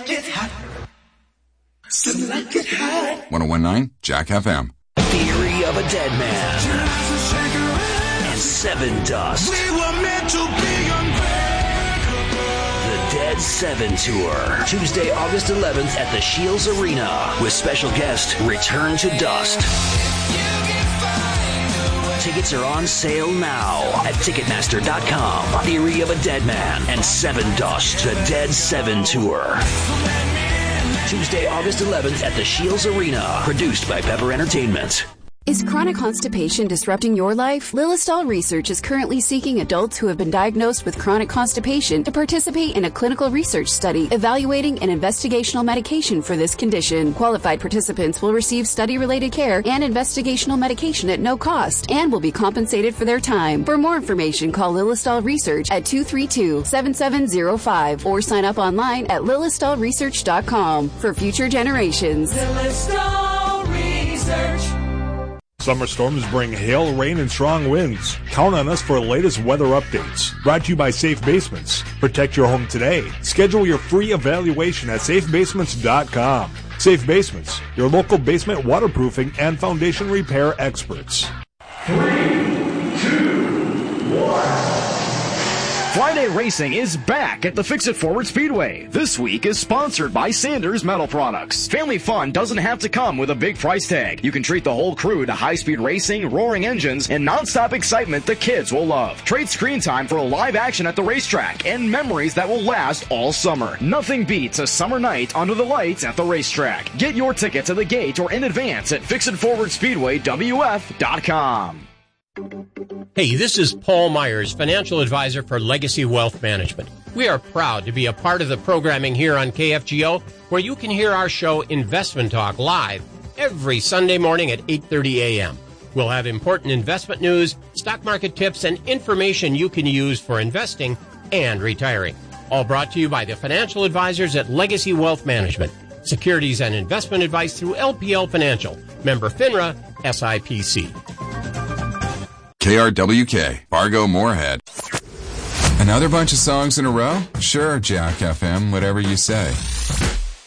like it hot. Some like it hot. 101.9 Jack FM. Theory of a Dead Man and Seven Dust. We were meant to be unbreakable. The Dead 7 Tour. Tuesday, August 11th at the Shields Arena with special guest Return to Dust. Tickets are on sale now at Ticketmaster.com. Theory of a Dead Man and Seven Dust. The Dead 7 Tour. Tuesday, August 11th at the Shields Arena. Produced by Pepper Entertainment. Is chronic constipation disrupting your life? Lilistol Research is currently seeking adults who have been diagnosed with chronic constipation to participate in a clinical research study evaluating an investigational medication for this condition. Qualified participants will receive study-related care and investigational medication at no cost and will be compensated for their time. For more information, call Lilistol Research at 232-7705 or sign up online at lilistolresearch.com for future generations. Lilistol Research. Summer storms bring hail, rain, and strong winds. Count on us for the latest weather updates. Brought to you by Safe Basements. Protect your home today. Schedule your free evaluation at safebasements.com. Safe Basements, your local basement waterproofing and foundation repair experts. 3, 2, 1. Friday Racing is back at the Fix-It Forward Speedway. This week is sponsored by Sanders Metal Products. Family fun doesn't have to come with a big price tag. You can treat the whole crew to high-speed racing, roaring engines, and non-stop excitement the kids will love. Trade screen time for live action at the racetrack and memories that will last all summer. Nothing beats a summer night under the lights at the racetrack. Get your ticket to the gate or in advance at FixItForwardSpeedwayWF.com. Hey, this is Paul Myers, financial advisor for Legacy Wealth Management. We are proud to be a part of the programming here on KFGO, where you can hear our show Investment Talk live every Sunday morning at 8:30 a.m. We'll have important investment news, stock market tips, and information you can use for investing and retiring. All brought to you by the financial advisors at Legacy Wealth Management. Securities and investment advice through LPL Financial. Member FINRA, SIPC. KRWK, Fargo Moorhead. Another bunch of songs in a row? Sure, Jack FM, whatever you say.